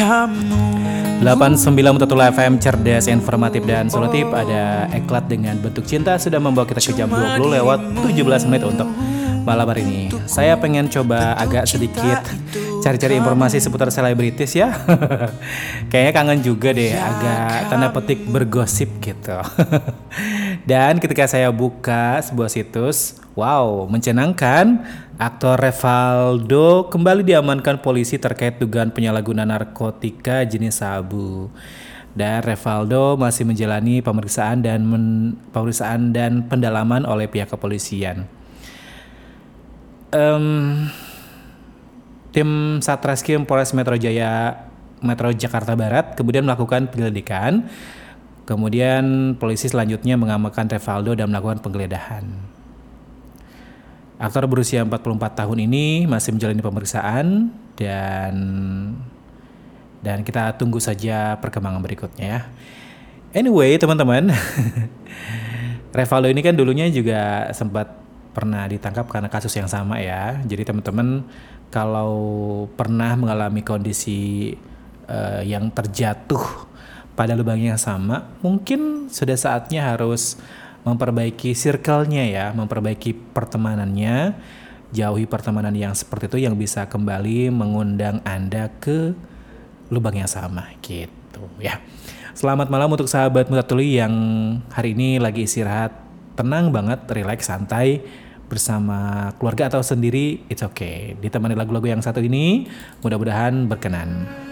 89.1 FM cerdas, informatif dan solutif. Ada Eklat dengan Bentuk Cinta sudah membawa kita ke jam 20 lewat 17 menit untuk malam hari ini. Saya pengen coba agak sedikit cari-cari informasi seputar selebritis ya. Kayaknya kangen juga deh, agak tanda petik bergosip gitu. Dan ketika saya buka sebuah situs, wow, mencenangkan. Aktor Revaldo kembali diamankan polisi terkait dugaan penyalahgunaan narkotika jenis sabu. Dan Revaldo masih menjalani pemeriksaan dan pendalaman oleh pihak kepolisian. Tim Satreskrim Polres Metro Jakarta Barat kemudian melakukan penyelidikan. Kemudian polisi selanjutnya mengamankan Revaldo dan melakukan penggeledahan. Aktor berusia 44 tahun ini masih menjalani pemeriksaan dan kita tunggu saja perkembangan berikutnya ya. Anyway, teman-teman, Revaldo ini kan dulunya juga sempat pernah ditangkap karena kasus yang sama ya. Jadi teman-teman kalau pernah mengalami kondisi yang terjatuh pada lubang yang sama, mungkin sudah saatnya harus memperbaiki circle-nya ya, memperbaiki pertemanannya, jauhi pertemanan yang seperti itu yang bisa kembali mengundang Anda ke lubang yang sama gitu ya. Selamat malam untuk sahabat Muta Tuli yang hari ini lagi istirahat, tenang banget, relax, santai bersama keluarga atau sendiri, it's okay. Ditemani lagu-lagu yang satu ini, mudah-mudahan berkenan.